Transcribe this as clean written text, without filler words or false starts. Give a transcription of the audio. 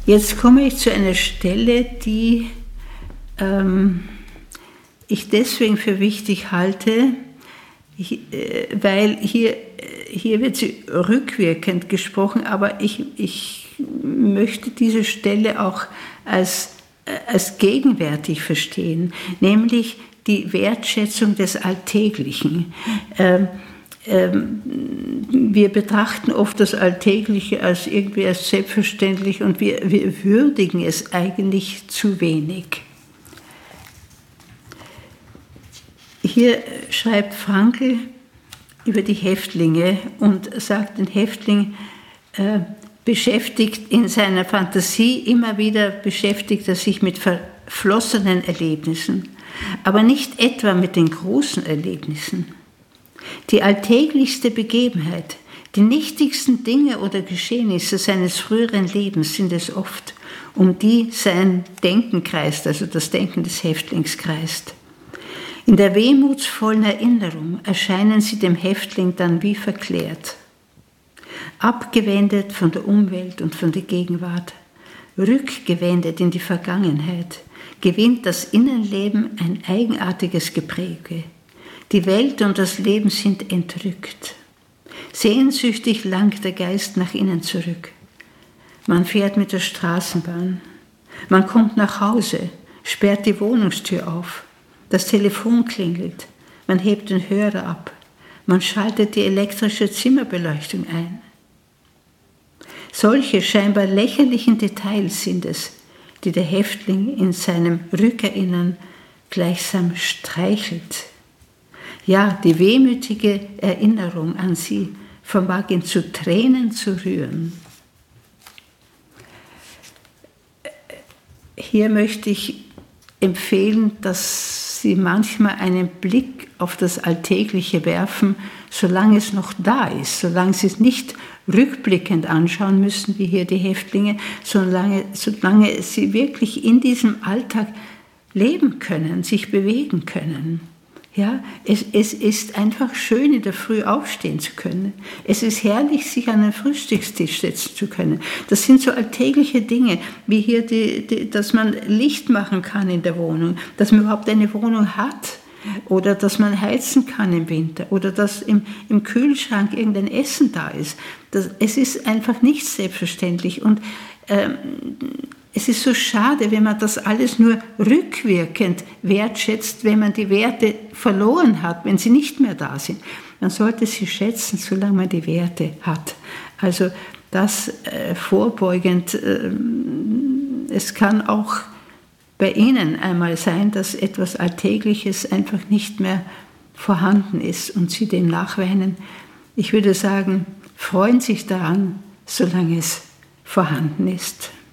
Jetzt komme ich zu einer Stelle, die ich deswegen für wichtig halte, weil hier wird sie rückwirkend gesprochen, aber ich möchte diese Stelle auch als gegenwärtig verstehen, nämlich die Wertschätzung des Alltäglichen. Wir betrachten oft das Alltägliche als irgendwie als selbstverständlich und wir würdigen es eigentlich zu wenig. Hier schreibt Frankl über die Häftlinge und sagt, ein Häftling beschäftigt in seiner Fantasie, immer wieder beschäftigt er sich mit verflossenen Erlebnissen, aber nicht etwa mit den großen Erlebnissen. Die alltäglichste Begebenheit, die nichtigsten Dinge oder Geschehnisse seines früheren Lebens sind es oft, um die sein Denken kreist, also das Denken des Häftlings kreist. In der wehmutsvollen Erinnerung erscheinen sie dem Häftling dann wie verklärt, abgewendet von der Umwelt und von der Gegenwart, rückgewendet in die Vergangenheit, gewinnt das Innenleben ein eigenartiges Gepräge. Die Welt und das Leben sind entrückt. Sehnsüchtig langt der Geist nach innen zurück. Man fährt mit der Straßenbahn. Man kommt nach Hause, sperrt die Wohnungstür auf. Das Telefon klingelt. Man hebt den Hörer ab. Man schaltet die elektrische Zimmerbeleuchtung ein. Solche scheinbar lächerlichen Details sind es, die der Häftling in seinem Rückerinnern gleichsam streichelt. Ja, die wehmütige Erinnerung an sie vermag ihn zu Tränen zu rühren. Hier möchte ich empfehlen, dass Sie manchmal einen Blick auf das Alltägliche werfen, solange es noch da ist, solange Sie es nicht rückblickend anschauen müssen, wie hier die Häftlinge, solange Sie wirklich in diesem Alltag leben können, sich bewegen können. Ja, es ist einfach schön, in der Früh aufstehen zu können. Es ist herrlich, sich an den Frühstückstisch setzen zu können. Das sind so alltägliche Dinge, wie hier, dass man Licht machen kann in der Wohnung, dass man überhaupt eine Wohnung hat oder dass man heizen kann im Winter oder dass im Kühlschrank irgendein Essen da ist. Es ist einfach nicht selbstverständlich und es ist so schade, wenn man das alles nur rückwirkend wertschätzt, wenn man die Werte verloren hat, wenn sie nicht mehr da sind. Man sollte sie schätzen, solange man die Werte hat. Also das vorbeugend. Es kann auch bei Ihnen einmal sein, dass etwas Alltägliches einfach nicht mehr vorhanden ist und Sie dem nachweinen. Ich würde sagen, freuen Sie sich daran, solange es vorhanden ist.